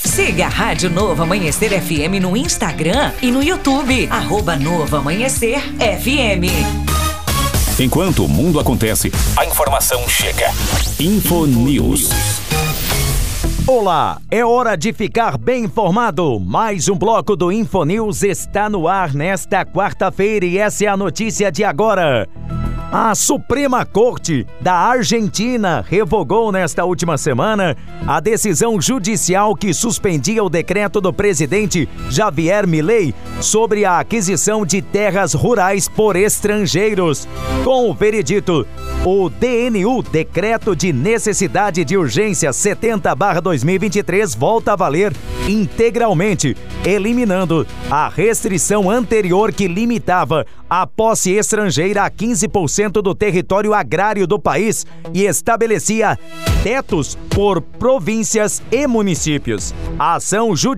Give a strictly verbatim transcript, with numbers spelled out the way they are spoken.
Siga a Rádio Novo Amanhecer F M no Instagram e no YouTube, arroba Novo Amanhecer F M. Enquanto o mundo acontece, a informação chega. Info News. Olá, é hora de ficar bem informado. Mais um bloco do Info News está no ar nesta quarta-feira e essa é a notícia de agora. A Suprema Corte da Argentina revogou nesta última semana a decisão judicial que suspendia o decreto do presidente Javier Milei sobre a aquisição de terras rurais por estrangeiros. Com o veredito, o D N U, Decreto de Necessidade de Urgência setenta barra dois mil e vinte e três, volta a valer integralmente, eliminando a restrição anterior que limitava a posse estrangeira a quinze por cento do território agrário do país e estabelecia tetos por províncias e municípios. A ação judicial